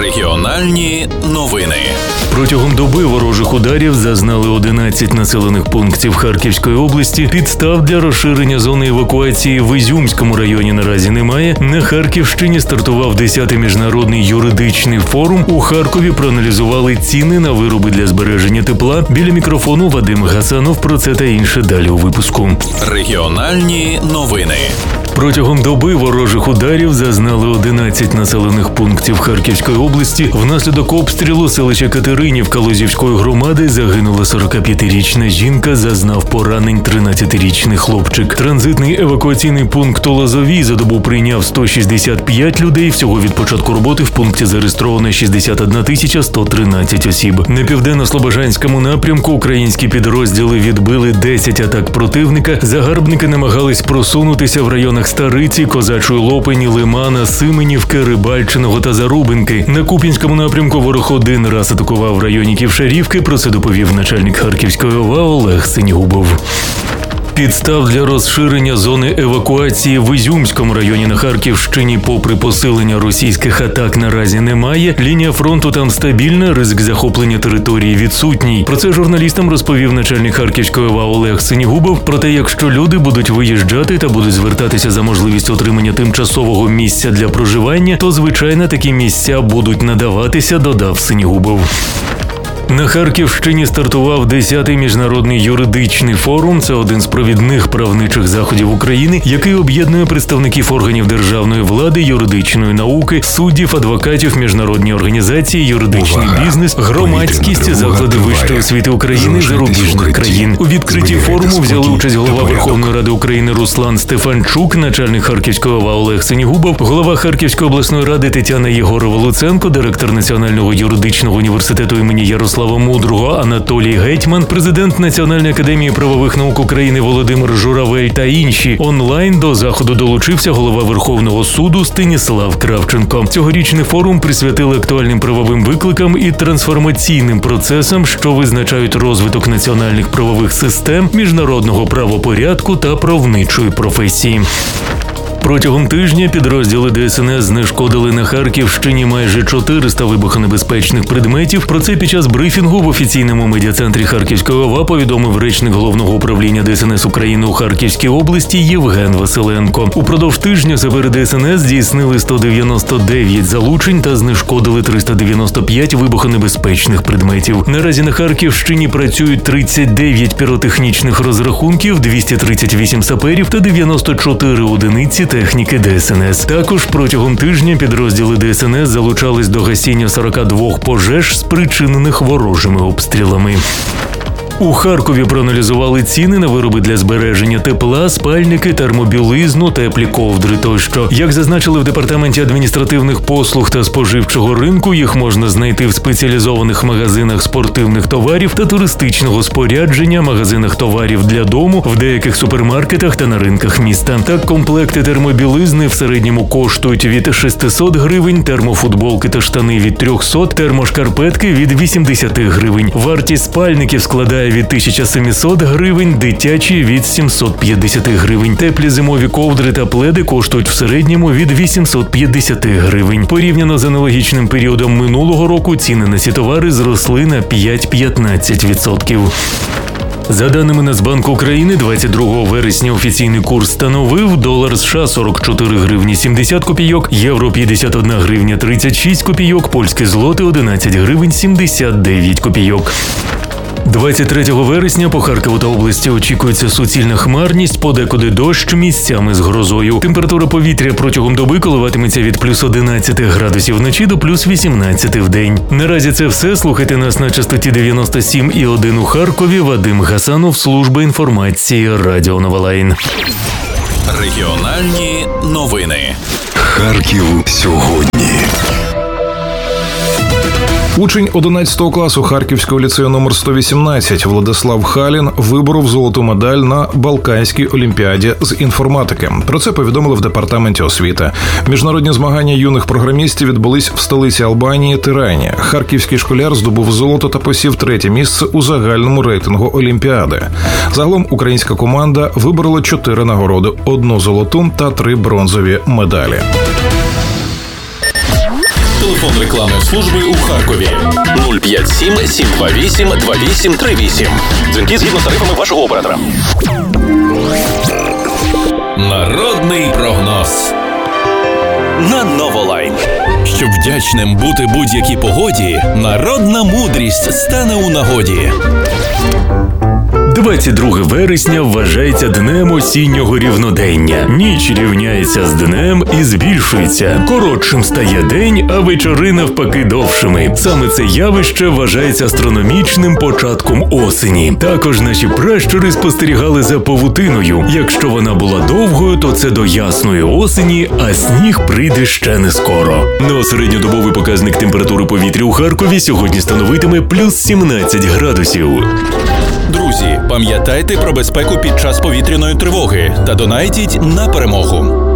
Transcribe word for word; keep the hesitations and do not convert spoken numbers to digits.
Регіональні новини. Протягом доби ворожих ударів зазнали одинадцять населених пунктів Харківської області. Підстав для розширення зони евакуації в Ізюмському районі наразі немає. На Харківщині стартував десятий міжнародний юридичний форум. У Харкові проаналізували ціни на вироби для збереження тепла. Біля мікрофону Вадим Гасанов. Про це та інше далі у випуску. Регіональні новини. Протягом доби ворожих ударів зазнали одинадцять населених пунктів Харківської області. Внаслідок обстрілу селища Катеринівка Лозівської громади загинула сорокап'ятирічна жінка, зазнав поранень тринадцятирічний хлопчик. Транзитний евакуаційний пункт у Лозовій за добу прийняв сто шістдесят п'ять людей. Всього від початку роботи в пункті зареєстровано шістдесят одна тисяча сто тринадцять осіб. На південно-слобожанському напрямку українські підрозділи відбили десять атак противника. Загарбники намагались просунутися в районах Стариці, Козачої Лопані, Лимана, Сименівки, Рибальчиного та Зарубинки. На Куп'янському напрямку ворог один раз атакував в районі Ківшарівки. Про це доповів начальник Харківської ОВА Олег Синігубов. Підстав для розширення зони евакуації в Ізюмському районі на Харківщині попри посилення російських атак наразі немає. Лінія фронту там стабільна, ризик захоплення території відсутній. Про це журналістам розповів начальник Харківської ОВА Олег Синігубов. Проте, якщо люди будуть виїжджати та будуть звертатися за можливістю отримання тимчасового місця для проживання, то, звичайно, такі місця будуть надаватися, додав Синігубов. На Харківщині стартував десятий міжнародний юридичний форум. Це один з провідних правничих заходів України, який об'єднує представників органів державної влади, юридичної науки, суддів, адвокатів, міжнародні організації, юридичний Увага. бізнес, громадськість, заклади вищої освіти України, зарубіжних країн. У відкритті форуму взяли участь голова Верховної Ради України Руслан Стефанчук, начальник Харківської ОВА Олег Синігубов, голова Харківської обласної ради Тетяна Єгорова-Луценко, директор Національного юридичного університету імені Ярослава Мудрого Анатолій Гетьман, президент Національної академії правових наук України Володимир Журавель та інші. Онлайн до заходу долучився голова Верховного суду Станіслав Кравченко. Цьогорічний форум присвятили актуальним правовим викликам і трансформаційним процесам, що визначають розвиток національних правових систем, міжнародного правопорядку та правничої професії. Протягом тижня підрозділи Де Ес Ен Ес знешкодили на Харківщині майже чотириста вибухонебезпечних предметів. Про це під час брифінгу в офіційному медіа-центрі Харківської ОВА повідомив речник Головного управління Де Ес Ен Ес України у Харківській області Євген Василенко. Упродовж тижня сапери Де Ес Ен Ес здійснили сто дев'яносто дев'ять залучень та знешкодили триста дев'яносто п'ять вибухонебезпечних предметів. Наразі на Харківщині працюють тридцять дев'ять піротехнічних розрахунків, двісті тридцять вісім саперів та дев'яносто чотири одиниці техніки Де Ес Ен Ес. Також протягом тижня підрозділи Де Ес Ен Ес залучались до гасіння сорок два пожеж, спричинених ворожими обстрілами. У Харкові проаналізували ціни на вироби для збереження тепла, спальники, термобілизну, теплі ковдри тощо. Як зазначили в Департаменті адміністративних послуг та споживчого ринку, їх можна знайти в спеціалізованих магазинах спортивних товарів та туристичного спорядження, магазинах товарів для дому, в деяких супермаркетах та на ринках міста. Так, комплекти термобілизни в середньому коштують від шістсот гривень, термофутболки та штани від триста, термошкарпетки від вісімдесят гривень. Вартість спальників складає від тисяча сімсот гривень, дитячі від сімсот п'ятдесят гривень. Теплі зимові ковдри та пледи коштують в середньому від вісімсот п'ятдесят гривень. Порівняно з аналогічним періодом минулого року ціни на ці товари зросли на п'ять-п'ятнадцять відсотків. За даними Нацбанку України, двадцять другого вересня офіційний курс становив долар США сорок чотири гривні сімдесят копійок, євро п'ятдесят одна гривня тридцять шість копійок, польські злоти одинадцять гривень сімдесят дев'ять копійок. двадцять третього вересня по Харкову та області очікується суцільна хмарність, подекуди дощ, місцями з грозою. Температура повітря протягом доби коливатиметься від плюс одинадцять градусів вночі до плюс вісімнадцять вдень. Наразі це все. Слухайте нас на частоті дев'яносто сім і один у Харкові. Вадим Гасанов, служба інформації, Радіо Новолайн. Регіональні новини. Харків сьогодні. Учень одинадцятого класу Харківського ліцею номер сто вісімнадцять Владислав Халін виборов золоту медаль на Балканській олімпіаді з інформатики. Про це повідомили в департаменті освіти. Міжнародні змагання юних програмістів відбулись в столиці Албанії Тирані. Харківський школяр здобув золото та посів третє місце у загальному рейтингу олімпіади. Загалом українська команда виборола чотири нагороди, одну золоту та три бронзові медалі. Телефон рекламної служби у Харкові нуль п'ять сім сім два вісім два вісім три вісім. Дзвінки згідно з тарифами вашого оператора. Народний прогноз на Новолайн. Щоб вдячним бути будь-якій погоді, народна мудрість стане у нагоді. двадцять друге вересня вважається днем осіннього рівнодення. Ніч рівняється з днем і збільшується. Коротшим стає день, а вечори навпаки довшими. Саме це явище вважається астрономічним початком осені. Також наші пращури спостерігали за павутиною. Якщо вона була довгою, то це до ясної осені, а сніг прийде ще не скоро. Ну, середньодобовий показник температури повітря у Харкові сьогодні становитиме плюс сімнадцять градусів. Друзі, пам'ятайте про безпеку під час повітряної тривоги та донайтіть на перемогу.